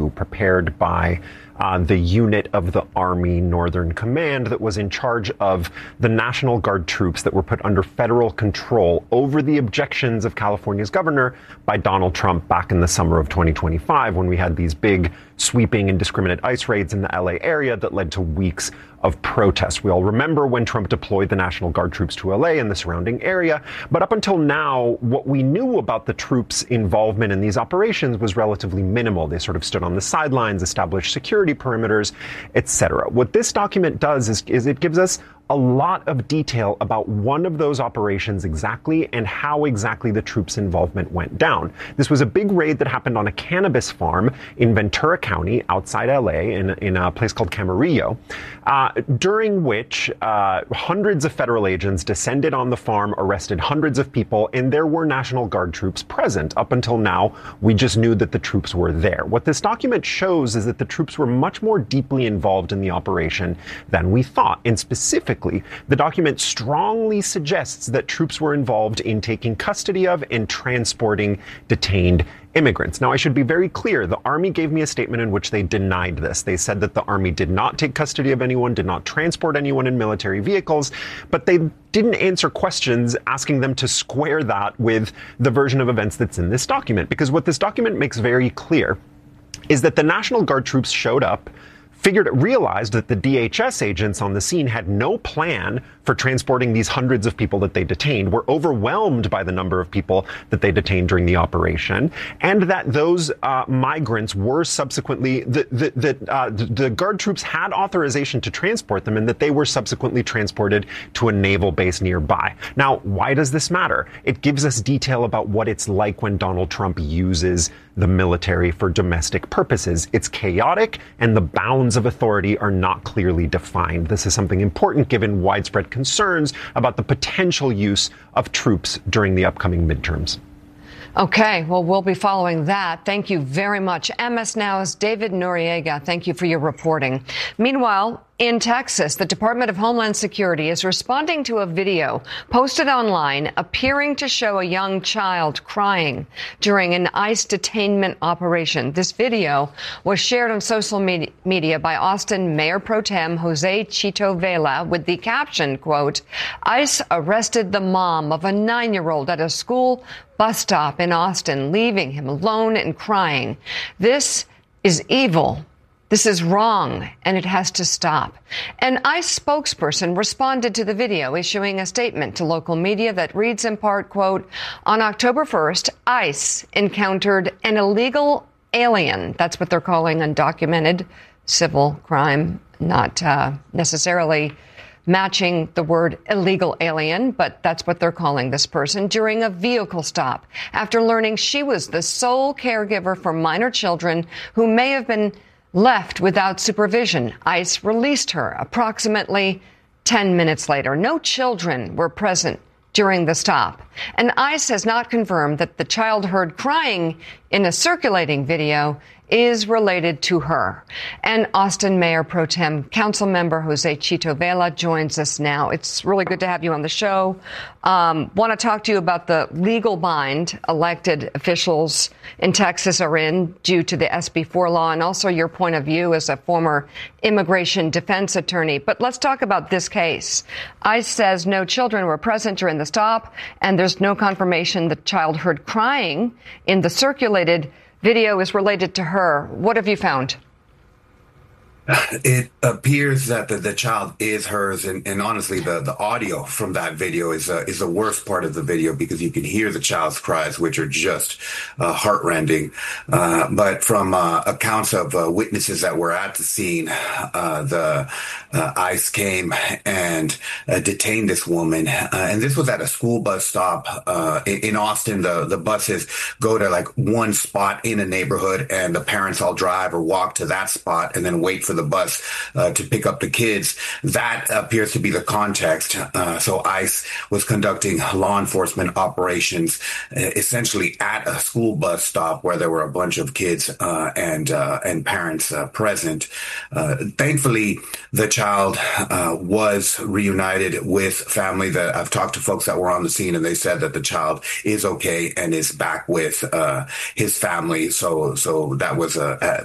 coup prepared by the unit of the Army Northern Command that was in charge of the National Guard troops that were put under federal control over the objections of California's governor by Donald Trump back in the summer of 2025, when we had these big, sweeping, indiscriminate ICE raids in the LA area that led to weeks of protest. We all remember when Trump deployed the National Guard troops to LA and the surrounding area. But up until now, what we knew about the troops' involvement in these operations was relatively minimal. They sort of stood on the sidelines, established security perimeters, etc. What this document does is it gives us a lot of detail about one of those operations exactly and how exactly the troops' involvement went down. This was a big raid that happened on a cannabis farm in Ventura County outside LA in a place called Camarillo, during which hundreds of federal agents descended on the farm, arrested hundreds of people, and there were National Guard troops present. Up until now, we just knew that the troops were there. What this document shows is that the troops were much more deeply involved in the operation than we thought, and specifically, the document strongly suggests that troops were involved in taking custody of and transporting detained immigrants. Now, I should be very clear. The Army gave me a statement in which they denied this. They said that the Army did not take custody of anyone, did not transport anyone in military vehicles, but they didn't answer questions asking them to square that with the version of events that's in this document. Because what this document makes very clear is that the National Guard troops showed up, realized that the DHS agents on the scene had no plan for transporting these hundreds of people that they detained, were overwhelmed by the number of people that they detained during the operation, and that those migrants were subsequently, the Guard troops had authorization to transport them, and that they were subsequently transported to a naval base nearby. Now, why does this matter? It gives us detail about what it's like when Donald Trump uses the military for domestic purposes. It's chaotic, and the bounds of authority are not clearly defined. This is something important given widespread concerns about the potential use of troops during the upcoming midterms. Okay, well, we'll be following that. Thank you very much. MS Now's David Noriega, thank you for your reporting. Meanwhile, in Texas, the Department of Homeland Security is responding to a video posted online appearing to show a young child crying during an ICE detainment operation. This video was shared on social media by Austin Mayor Pro Tem Jose Chito Vela with the caption, quote, "ICE arrested the mom of a 9-year-old at a school bus stop in Austin, leaving him alone and crying. This is evil. This is wrong, and it has to stop." An ICE spokesperson responded to the video, issuing a statement to local media that reads in part, quote, "On October 1st, ICE encountered an illegal alien." That's what they're calling undocumented civil crime, not necessarily matching the word illegal alien, but that's what they're calling this person, during a vehicle stop, after learning she was the sole caregiver for minor children who may have been left without supervision. ICE released her approximately 10 minutes later. No children were present during the stop. And ICE has not confirmed that the child heard crying in a circulating video is related to her. And Austin Mayor Pro Tem Council Member Jose Chito Vela joins us now. It's really good to have you on the show. Want to talk to you about the legal bind elected officials in Texas are in due to the SB4 law, and also your point of view as a former immigration defense attorney. But let's talk about this case. ICE says no children were present during the stop, and there's no confirmation the child heard crying in the circulated video is related to her. What have you found? It appears that the child is hers, and honestly, the audio from that video is the worst part of the video, because you can hear the child's cries, which are just heartrending. But from accounts of witnesses that were at the scene, the ICE came and detained this woman, and this was at a school bus stop in Austin. The buses go to like one spot in a neighborhood, and the parents all drive or walk to that spot and then wait for the bus to pick up the kids. That appears to be the context. So ICE was conducting law enforcement operations essentially at a school bus stop where there were a bunch of kids and parents present. Thankfully, the child was reunited with family. That I've talked to folks that were on the scene, and they said that the child is okay and is back with his family. So that was